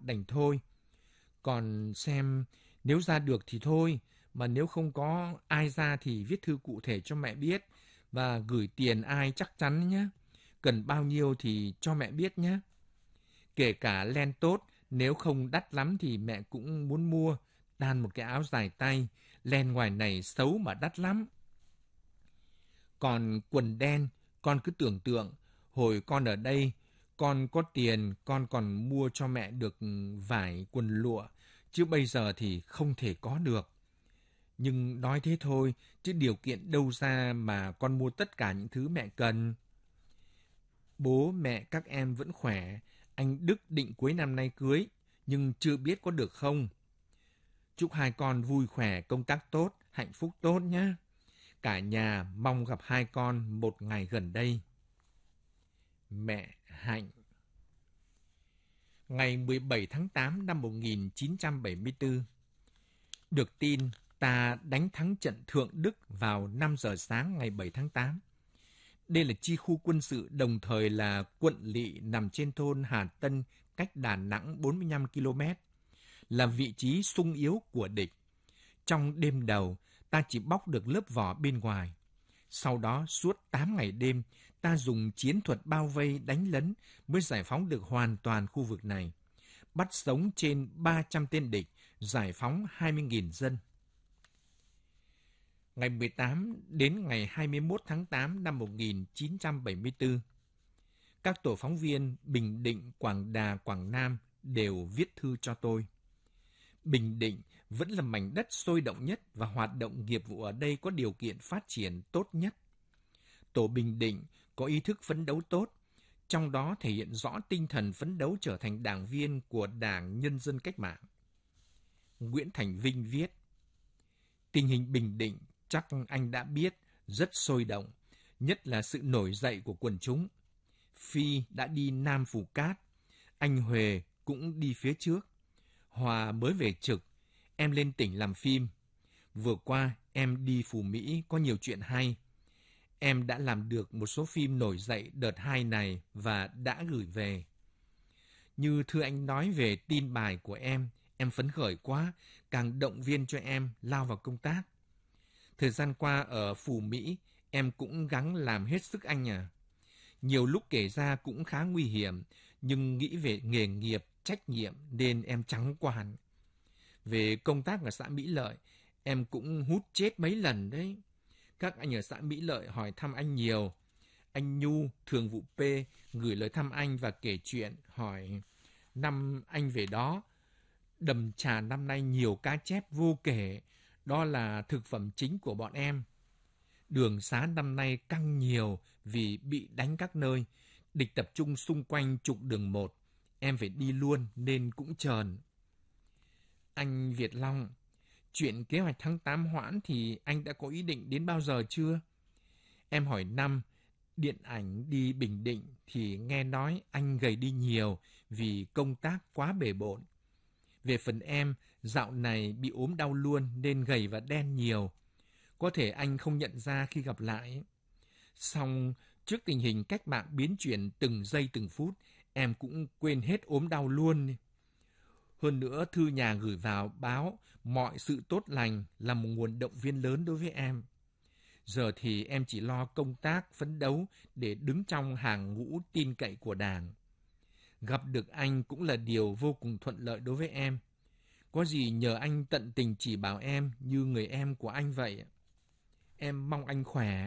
đành thôi. Còn xem nếu ra được thì thôi, mà nếu không có ai ra thì viết thư cụ thể cho mẹ biết và gửi tiền ai chắc chắn nhé. Cần bao nhiêu thì cho mẹ biết nhé. Kể cả len tốt, nếu không đắt lắm thì mẹ cũng muốn mua. Đan một cái áo dài tay, len ngoài này xấu mà đắt lắm. Còn quần đen, con cứ tưởng tượng, hồi con ở đây, con có tiền, con còn mua cho mẹ được vải quần lụa, chứ bây giờ thì không thể có được. Nhưng nói thế thôi, chứ điều kiện đâu ra mà con mua tất cả những thứ mẹ cần. Bố mẹ các em vẫn khỏe, anh Đức định cuối năm nay cưới, nhưng chưa biết có được không. Chúc hai con vui khỏe, công tác tốt, hạnh phúc tốt nhé. Cả nhà mong gặp hai con một ngày gần đây. Mẹ Hạnh. Ngày 17 tháng 8 năm 1974, được tin ta đánh thắng trận Thượng Đức vào 5 giờ sáng ngày 7 tháng 8. Đây là chi khu quân sự đồng thời là quận lỵ nằm trên thôn Hà Tân, cách Đà Nẵng 45 km, là vị trí sung yếu của địch. Trong đêm đầu, ta chỉ bóc được lớp vỏ bên ngoài. Sau đó, suốt 8 ngày đêm, ta dùng chiến thuật bao vây đánh lấn mới giải phóng được hoàn toàn khu vực này. Bắt sống trên 300 tên địch, giải phóng 20.000 dân. Ngày 18 đến ngày 21 tháng 8 năm 1974, các tổ phóng viên Bình Định, Quảng Đà, Quảng Nam đều viết thư cho tôi. Bình Định vẫn là mảnh đất sôi động nhất và hoạt động nghiệp vụ ở đây có điều kiện phát triển tốt nhất. Tổ Bình Định có ý thức phấn đấu tốt, trong đó thể hiện rõ tinh thần phấn đấu trở thành đảng viên của Đảng Nhân dân Cách mạng. Nguyễn Thành Vinh viết, tình hình Bình Định chắc anh đã biết rất sôi động, nhất là sự nổi dậy của quần chúng. Phi đã đi Nam Phù Cát, anh Huệ cũng đi phía trước. Hòa mới về trực, em lên tỉnh làm phim. Vừa qua em đi Phú Mỹ có nhiều chuyện hay. Em đã làm được một số phim nổi dậy đợt 2 này và đã gửi về. Như thưa anh nói về tin bài của em phấn khởi quá, càng động viên cho em lao vào công tác. Thời gian qua ở Phú Mỹ, em cũng gắng làm hết sức anh à. Nhiều lúc kể ra cũng khá nguy hiểm, nhưng nghĩ về nghề nghiệp, trách nhiệm nên em trắng quản. Về công tác ở xã Mỹ Lợi, em cũng hút chết mấy lần đấy. Các anh ở xã Mỹ Lợi hỏi thăm anh nhiều. Anh Nhu, thường vụ P, gửi lời thăm anh và kể chuyện, hỏi năm anh về đó. Đầm Trà năm nay nhiều cá chép vô kể, đó là thực phẩm chính của bọn em. Đường xá năm nay căng nhiều vì bị đánh các nơi. Địch tập trung xung quanh trục đường 1. Em phải đi luôn nên cũng chờn. Anh Việt Long, chuyện kế hoạch tháng 8 hoãn thì anh đã có ý định đến bao giờ chưa? Em hỏi năm, điện ảnh đi Bình Định thì nghe nói anh gầy đi nhiều vì công tác quá bề bộn. Về phần em, dạo này bị ốm đau luôn nên gầy và đen nhiều. Có thể anh không nhận ra khi gặp lại. Song trước tình hình cách mạng biến chuyển từng giây từng phút, em cũng quên hết ốm đau luôn. Hơn nữa, thư nhà gửi vào báo mọi sự tốt lành là một nguồn động viên lớn đối với em. Giờ thì em chỉ lo công tác, phấn đấu để đứng trong hàng ngũ tin cậy của Đảng. Gặp được anh cũng là điều vô cùng thuận lợi đối với em. Có gì nhờ anh tận tình chỉ bảo em như người em của anh vậy. Em mong anh khỏe.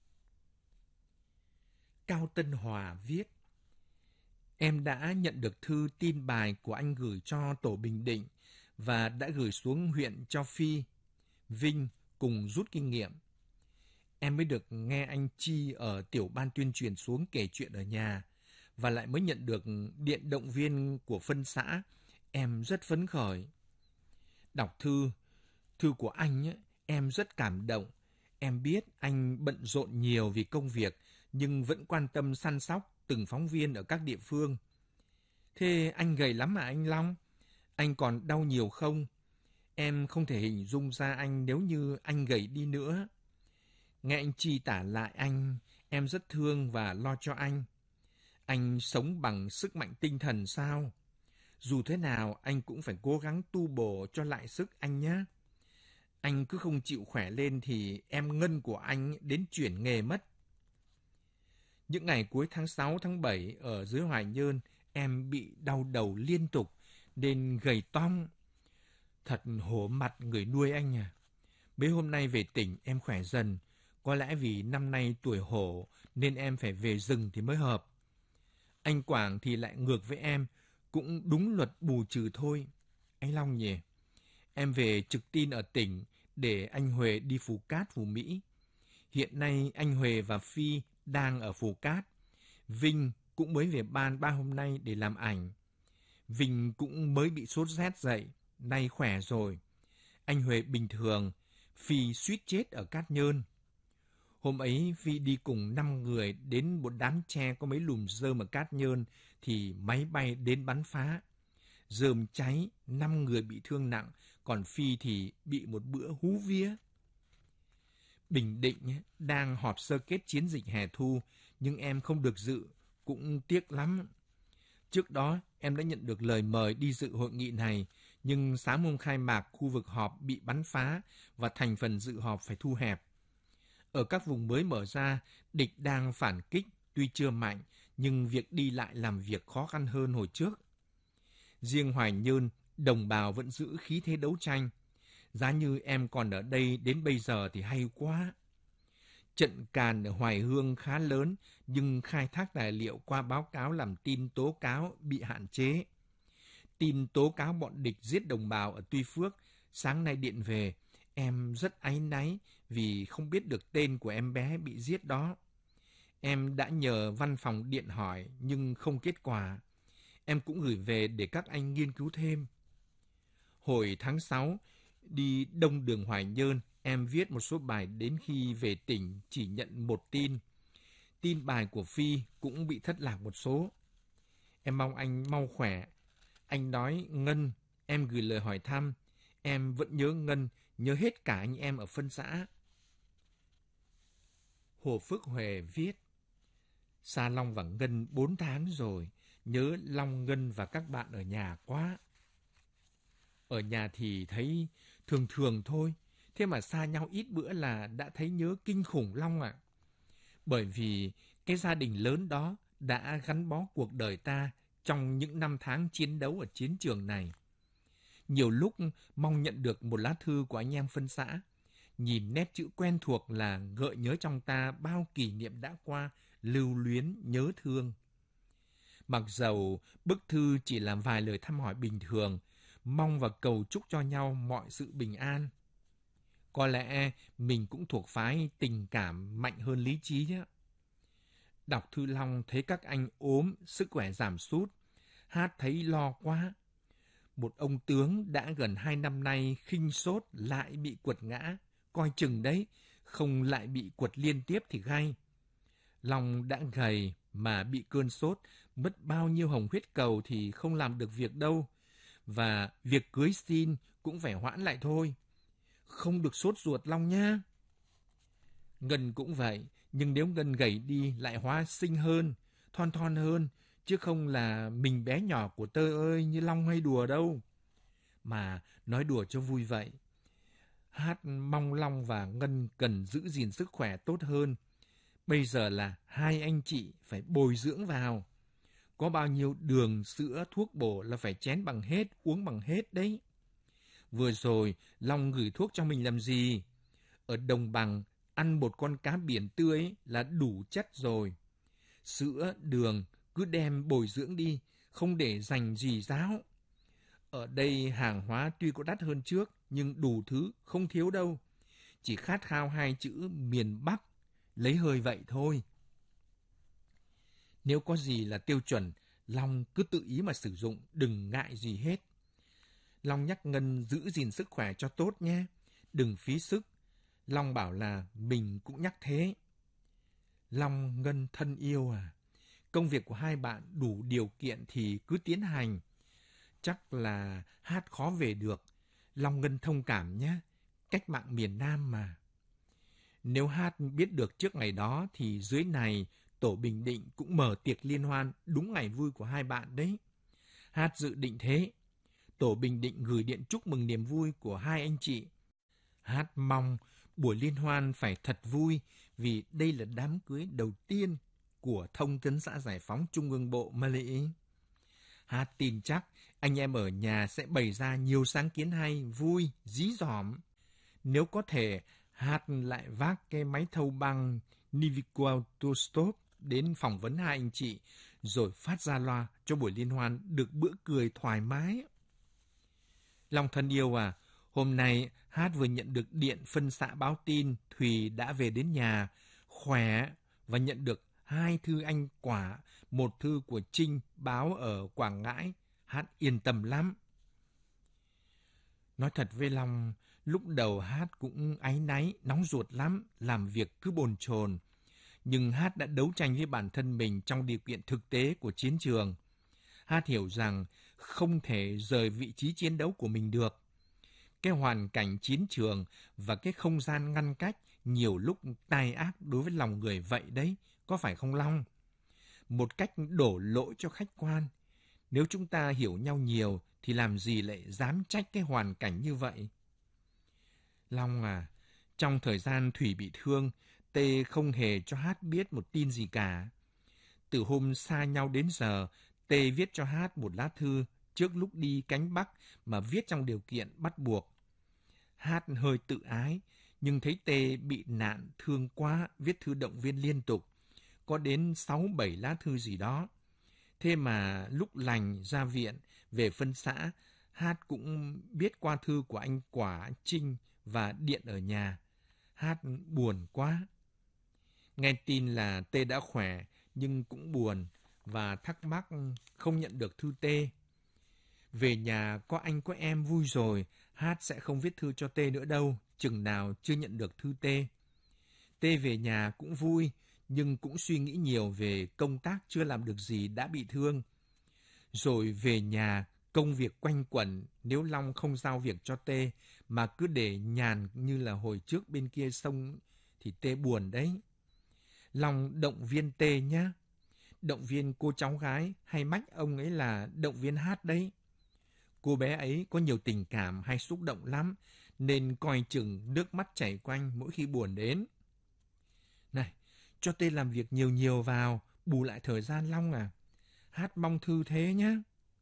Cao Tân Hòa viết, em đã nhận được thư tin bài của anh gửi cho tổ Bình Định và đã gửi xuống huyện cho Phi, Vinh cùng rút kinh nghiệm. Em mới được nghe anh Chi ở tiểu ban tuyên truyền xuống kể chuyện ở nhà và lại mới nhận được điện động viên của phân xã. Em rất phấn khởi. Đọc thư của anh ấy, em rất cảm động. Em biết anh bận rộn nhiều vì công việc nhưng vẫn quan tâm săn sóc từng phóng viên ở các địa phương. Thế anh gầy lắm mà anh Long? Anh còn đau nhiều không? Em không thể hình dung ra anh nếu như anh gầy đi nữa. Nghe anh Chi tả lại anh, em rất thương và lo cho anh. Anh sống bằng sức mạnh tinh thần sao? Dù thế nào, anh cũng phải cố gắng tu bổ cho lại sức anh nhé. Anh cứ không chịu khỏe lên thì em Ngân của anh đến chuyển nghề mất. Những ngày cuối tháng 6, tháng 7 ở dưới Hoài Nhơn, em bị đau đầu liên tục nên gầy toong. Thật hổ mặt người nuôi anh à. Mấy hôm nay về tỉnh em khỏe dần. Có lẽ vì năm nay tuổi hổ nên em phải về rừng thì mới hợp. Anh Quảng thì lại ngược với em, cũng đúng luật bù trừ thôi. Anh Long nhỉ? Em về trực tin ở tỉnh để anh Huệ đi Phù Cát, Phù Mỹ. Hiện nay anh Huệ và Phi đang ở Phù Cát. Vinh cũng mới về ban 3 hôm nay để làm ảnh. Vinh cũng mới bị sốt rét dậy, nay khỏe rồi. Anh Huệ bình thường, Phi suýt chết ở Cát Nhơn. Hôm ấy Phi đi cùng 5 người đến một đám tre có mấy lùm rơm ở Cát Nhơn thì máy bay đến bắn phá. Rơm cháy, 5 người bị thương nặng, còn Phi thì bị một bữa hú vía. Bình Định đang họp sơ kết chiến dịch hè thu, nhưng em không được dự, cũng tiếc lắm. Trước đó, em đã nhận được lời mời đi dự hội nghị này, nhưng sáng hôm khai mạc khu vực họp bị bắn phá và thành phần dự họp phải thu hẹp. Ở các vùng mới mở ra, địch đang phản kích, tuy chưa mạnh, nhưng việc đi lại làm việc khó khăn hơn hồi trước. Riêng Hoài Nhơn, đồng bào vẫn giữ khí thế đấu tranh. Giá như em còn ở đây đến bây giờ thì hay quá. Trận càn ở Hoài Hương khá lớn, nhưng khai thác tài liệu qua báo cáo làm tin tố cáo bị hạn chế. Tin tố cáo bọn địch giết đồng bào ở Tuy Phước, sáng nay điện về, em rất áy náy vì không biết được tên của em bé bị giết đó. Em đã nhờ văn phòng điện hỏi nhưng không kết quả. Em cũng gửi về để các anh nghiên cứu thêm. Hồi tháng 6, đi đông đường Hoài Nhơn, em viết một số bài đến khi về tỉnh chỉ nhận một tin. Tin bài của Phi cũng bị thất lạc một số. Em mong anh mau khỏe. Anh nói Ngân, em gửi lời hỏi thăm. Em vẫn nhớ Ngân, nhớ hết cả anh em ở phân xã. Hồ Phước Huệ viết: xa Long và Ngân 4 tháng rồi, nhớ Long, Ngân và các bạn ở nhà quá. Ở nhà thì thấy thường thường thôi, thế mà xa nhau ít bữa là đã thấy nhớ kinh khủng Long ạ. Bởi vì cái gia đình lớn đó đã gắn bó cuộc đời ta trong những năm tháng chiến đấu ở chiến trường này. Nhiều lúc mong nhận được một lá thư của anh em phân xã, nhìn nét chữ quen thuộc là gợi nhớ trong ta bao kỷ niệm đã qua, lưu luyến, nhớ thương. Mặc dầu bức thư chỉ là vài lời thăm hỏi bình thường, mong và cầu chúc cho nhau mọi sự bình an. Có lẽ mình cũng thuộc phái tình cảm mạnh hơn lý trí nhé. Đọc thư Long thấy các anh ốm, sức khỏe giảm sút. Hát thấy lo quá. Một ông tướng đã gần 2 năm nay khinh sốt lại bị quật ngã. Coi chừng đấy, không lại bị quật liên tiếp thì gay. Long đã gầy mà bị cơn sốt, mất bao nhiêu hồng huyết cầu thì không làm được việc đâu. Và việc cưới xin cũng phải hoãn lại thôi. Không được sốt ruột Long nhá. Ngân cũng vậy, nhưng nếu Ngân gầy đi lại hóa xinh hơn, thon thon hơn, chứ không là mình bé nhỏ của tơ ơi như Long hay đùa đâu. Mà nói đùa cho vui vậy. Hát mong Long và Ngân cần giữ gìn sức khỏe tốt hơn. Bây giờ là hai anh chị phải bồi dưỡng vào. Có bao nhiêu đường, sữa, thuốc bổ là phải chén bằng hết, uống bằng hết đấy. Vừa rồi, Long gửi thuốc cho mình làm gì? Ở đồng bằng, ăn một con cá biển tươi là đủ chất rồi. Sữa, đường, cứ đem bồi dưỡng đi, không để dành gì ráo. Ở đây hàng hóa tuy có đắt hơn trước, nhưng đủ thứ không thiếu đâu. Chỉ khát khao hai chữ miền Bắc, lấy hơi vậy thôi. Nếu có gì là tiêu chuẩn, Long cứ tự ý mà sử dụng, đừng ngại gì hết. Long nhắc Ngân giữ gìn sức khỏe cho tốt nhé, đừng phí sức. Long bảo là mình cũng nhắc thế. Long, Ngân thân yêu à, công việc của hai bạn đủ điều kiện thì cứ tiến hành. Chắc là Hát khó về được, Long, Ngân thông cảm nhé, cách mạng miền Nam mà. Nếu Hát biết được trước ngày đó thì dưới này Tổ Bình Định cũng mở tiệc liên hoan đúng ngày vui của hai bạn đấy. Hát dự định thế. Tổ Bình Định gửi điện chúc mừng niềm vui của hai anh chị. Hát mong buổi liên hoan phải thật vui vì đây là đám cưới đầu tiên của Thông tấn xã Giải phóng Trung ương Bộ Mali. Hát tin chắc anh em ở nhà sẽ bày ra nhiều sáng kiến hay, vui, dí dỏm. Nếu có thể, Hát lại vác cái máy thâu băng Niviquautostop đến phỏng vấn hai anh chị, rồi phát ra loa cho buổi liên hoan được bữa cười thoải mái. Long thân yêu à, hôm nay Hát vừa nhận được điện phân xã báo tin Thùy đã về đến nhà, khỏe, và nhận được 2 thư anh Quả, 1 thư của Trinh báo ở Quảng Ngãi. Hát yên tâm lắm. Nói thật với Long, lúc đầu Hát cũng áy náy, nóng ruột lắm, làm việc cứ bồn chồn. Nhưng Hát đã đấu tranh với bản thân mình trong điều kiện thực tế của chiến trường. Hát hiểu rằng không thể rời vị trí chiến đấu của mình được. Cái hoàn cảnh chiến trường và cái không gian ngăn cách nhiều lúc tai ác đối với lòng người vậy đấy, có phải không Long? Một cách đổ lỗi cho khách quan. Nếu chúng ta hiểu nhau nhiều thì làm gì lại dám trách cái hoàn cảnh như vậy? Long à, trong thời gian Thủy bị thương, Tê không hề cho Hát biết một tin gì cả. Từ hôm xa nhau đến giờ, Tê viết cho Hát một lá thư trước lúc đi cánh Bắc mà viết trong điều kiện bắt buộc. Hát hơi tự ái, nhưng thấy Tê bị nạn thương quá, viết thư động viên liên tục. Có đến 6-7 lá thư gì đó. Thế mà lúc lành ra viện, về phân xã, Hát cũng biết qua thư của anh Quả, Trinh và điện ở nhà. Hát buồn quá. Nghe tin là Tê đã khỏe, nhưng cũng buồn và thắc mắc không nhận được thư Tê. Về nhà có anh có em vui rồi, Hát sẽ không viết thư cho Tê nữa đâu, chừng nào chưa nhận được thư Tê. Tê về nhà cũng vui, nhưng cũng suy nghĩ nhiều về công tác chưa làm được gì đã bị thương. Rồi về nhà, công việc quanh quẩn, nếu Long không giao việc cho Tê, mà cứ để nhàn như là hồi trước bên kia sông, thì Tê buồn đấy. Long động viên Tê nhá. Động viên cô cháu gái hay mách ông ấy là động viên Hát đấy. Cô bé ấy có nhiều tình cảm hay xúc động lắm, nên coi chừng nước mắt chảy quanh mỗi khi buồn đến. Này, cho Tê làm việc nhiều nhiều vào, bù lại thời gian Long à. Hát mong thư thế nhá.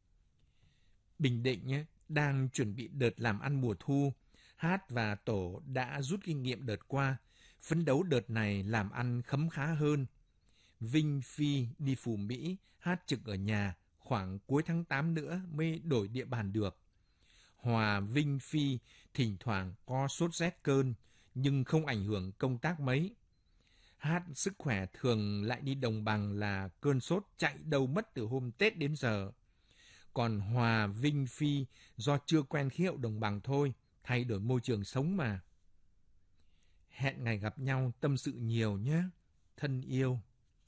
Bình Định nhé, đang chuẩn bị đợt làm ăn mùa thu. Hát và tổ đã rút kinh nghiệm đợt qua, phấn đấu đợt này làm ăn khấm khá hơn. Vinh Phi đi Phù Mỹ, Hát trực ở nhà, khoảng cuối tháng 8 nữa mới đổi địa bàn được. Hòa Vinh Phi thỉnh thoảng có sốt rét cơn, nhưng không ảnh hưởng công tác mấy. Hát sức khỏe thường lại đi đồng bằng là cơn sốt chạy đâu mất từ hôm Tết đến giờ. Còn Hòa Vinh Phi do chưa quen khí hậu đồng bằng thôi, thay đổi môi trường sống mà. Hẹn ngày gặp nhau tâm sự nhiều nhé, thân yêu.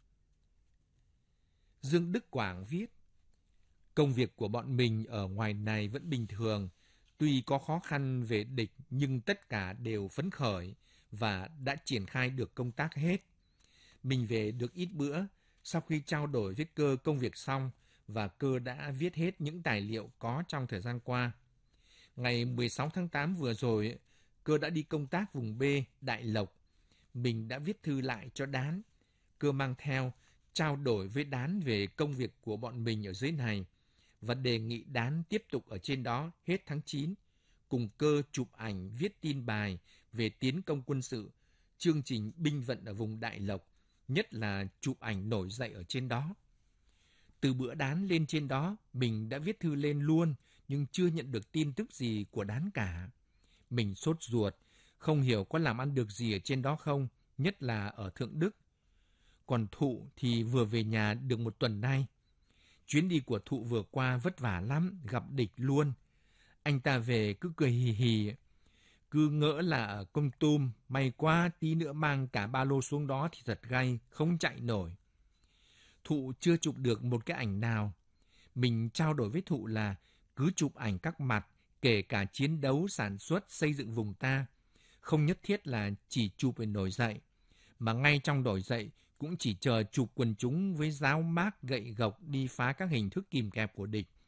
Dương Đức Quảng viết, công việc của bọn mình ở ngoài này vẫn bình thường, tuy có khó khăn về địch nhưng tất cả đều phấn khởi và đã triển khai được công tác hết. Mình về được ít bữa, sau khi trao đổi với Cơ công việc xong và Cơ đã viết hết những tài liệu có trong thời gian qua. Ngày 16 tháng 8 vừa rồi, Cơ đã đi công tác vùng B, Đại Lộc. Mình đã viết thư lại cho Đán. Cơ mang theo, trao đổi với Đán về công việc của bọn mình ở dưới này và đề nghị Đán tiếp tục ở trên đó hết tháng 9, cùng Cơ chụp ảnh viết tin bài về tiến công quân sự, chương trình binh vận ở vùng Đại Lộc, nhất là chụp ảnh nổi dậy ở trên đó. Từ bữa Đán lên trên đó, mình đã viết thư lên luôn, nhưng chưa nhận được tin tức gì của Đán cả. Mình sốt ruột, không hiểu có làm ăn được gì ở trên đó không, nhất là ở Thượng Đức. Còn Thụ thì vừa về nhà được 1 tuần nay. Chuyến đi của Thụ vừa qua vất vả lắm, gặp địch luôn. Anh ta về cứ cười hì hì, cứ ngỡ là ở Kon Tum, may quá tí nữa mang cả ba lô xuống đó thì thật gay, không chạy nổi. Thụ chưa chụp được một cái ảnh nào. Mình trao đổi với Thụ là cứ chụp ảnh các mặt, kể cả chiến đấu, sản xuất, xây dựng vùng ta. Không nhất thiết là chỉ chụp về nổi dậy, mà ngay trong nổi dậy cũng chỉ chờ chụp quần chúng với giáo mác gậy gộc đi phá các hình thức kìm kẹp của địch.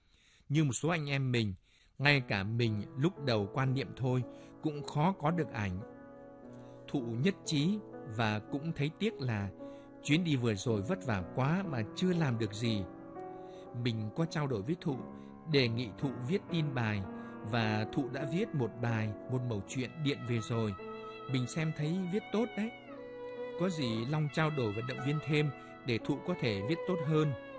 Như một số anh em mình, ngay cả mình lúc đầu quan niệm thôi cũng khó có được ảnh. Thụ nhất trí và cũng thấy tiếc là chuyến đi vừa rồi vất vả quá mà chưa làm được gì. Mình có trao đổi với Thụ, đề nghị Thụ viết tin bài, và Thụ đã viết một bài, một mẩu chuyện điện về rồi. Mình xem thấy viết tốt đấy. Có gì Long trao đổi và động viên thêm để Thụ có thể viết tốt hơn.